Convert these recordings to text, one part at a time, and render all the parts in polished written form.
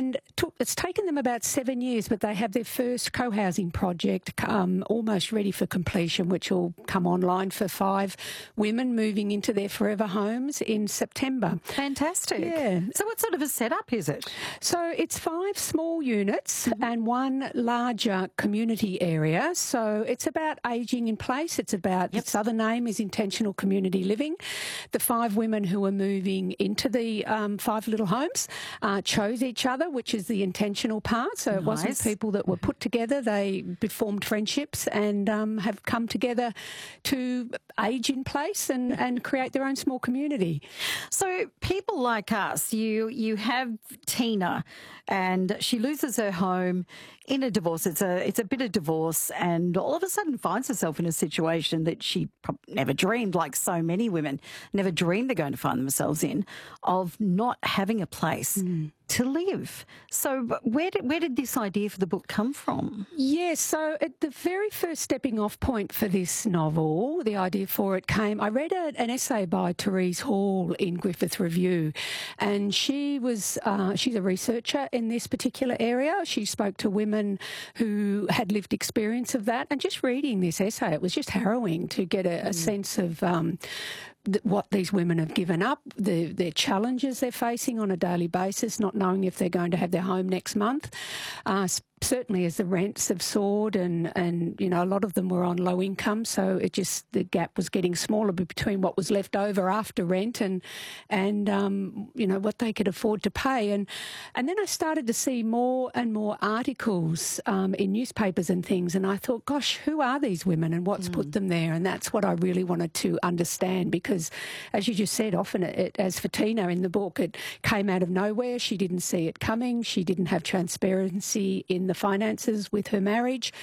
And it's taken them about 7 years, but they have their first co-housing project almost ready for completion, which will come online for 5 women moving into their forever homes in September. Fantastic. Yeah. So what sort of a setup is it? So it's 5 small units and 1 larger community area. So it's about ageing in place. It's about, its other name is intentional community living. The 5 women who are moving into the 5 little homes chose each other, which is the intentional part. So it wasn't people that were put together. They formed friendships and have come together to age in place and create their own small community. So people like us, you have Tina, and she loses her home in a divorce. It's a bit of divorce, and all of a sudden finds herself in a situation that she never dreamed, like so many women, never dreamed they're going to find themselves in, of not having a place to live. So where did this idea for the book come from? Yes, so at the very first stepping off point for this novel, the idea for it came, I read an essay by Therese Hall in Griffith Review, and she's a researcher in this particular area. She spoke to women who had lived experience of that, and just reading this essay, it was just harrowing to get a sense of what these women have given up, their challenges they're facing on a daily basis, not knowing if they're going to have their home next month. Certainly as the rents have soared and you know, a lot of them were on low income, so the gap was getting smaller between what was left over after rent and you know, what they could afford to pay. And then I started to see more and more articles in newspapers and things, and I thought, gosh, who are these women and what's put them there? And that's what I really wanted to understand, because as you just said, often as for Tina in the book, it came out of nowhere. She didn't see it coming. She didn't have transparency in the finances with her marriage,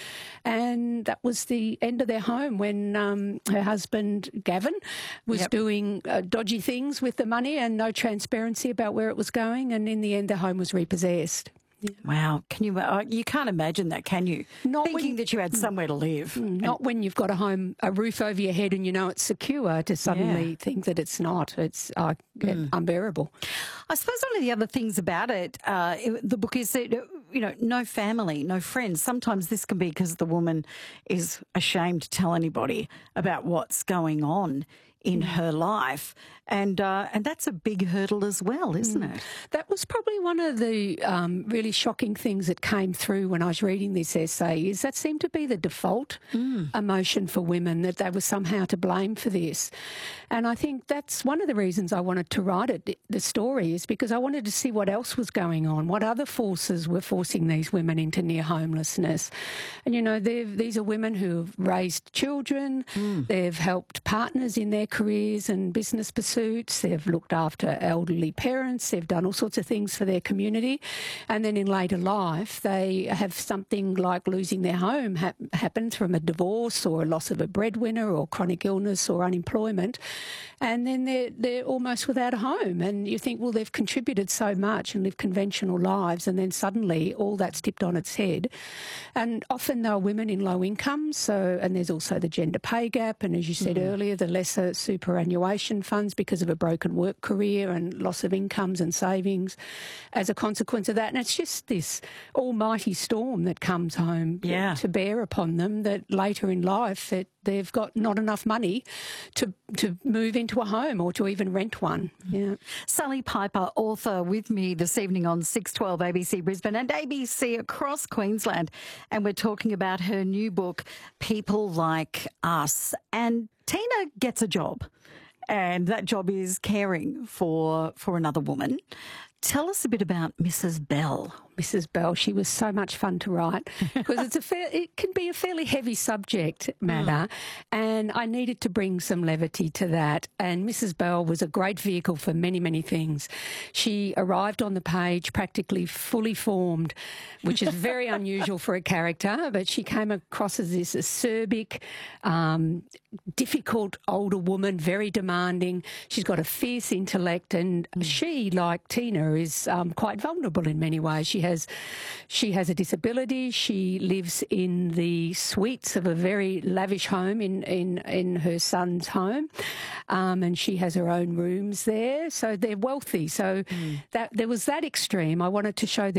and that was the end of their home when her husband Gavin was doing dodgy things with the money and no transparency about where it was going, and in the end their home was repossessed. Yeah. Wow. Can you can't imagine that, can you? Thinking that you had somewhere to live. Not when you've got a roof over your head and you know it's secure, to suddenly think that it's not. It's unbearable. I suppose one of the other things about it, the book, is that, you know, no family, no friends. Sometimes this can be because the woman is ashamed to tell anybody about what's going on in her life, and that's a big hurdle as well, isn't it? That was probably one of the really shocking things that came through when I was reading this essay, is that seemed to be the default emotion for women, that they were somehow to blame for this. And I think that's one of the reasons I wanted to write the story, is because I wanted to see what else was going on, what other forces were forcing these women into near homelessness. And, you know, these are women who have raised children, they've helped partners in their careers and business pursuits, they've looked after elderly parents, they've done all sorts of things for their community, and then in later life they have something like losing their home happen from a divorce or a loss of a breadwinner or chronic illness or unemployment, and then they're almost without a home, and you think, well, they've contributed so much and lived conventional lives, and then suddenly all that's tipped on its head. And often they are women in low income, and there's also the gender pay gap, and as you said earlier, the lesser superannuation funds because of a broken work career and loss of incomes and savings as a consequence of that. And it's just this almighty storm that comes home to bear upon them, that later in life they've got not enough money to move into a home or to even rent one. Yeah. Sally Piper, author, with me this evening on 612 ABC Brisbane and ABC across Queensland. And we're talking about her new book, People Like Us. And Tina gets a job, and that job is caring for another woman. Tell us a bit about Mrs. Bell. Mrs. Bell, she was so much fun to write because it can be a fairly heavy subject matter, and I needed to bring some levity to that. And Mrs. Bell was a great vehicle for many, many things. She arrived on the page practically fully formed, which is very unusual for a character, but she came across as this acerbic, difficult older woman, very demanding. She's got a fierce intellect, and she, like Tina, is quite vulnerable in many ways. She has a disability. She lives in the suites of a very lavish home in her son's home, and she has her own rooms there. So they're wealthy. So that there was that extreme. I wanted to show the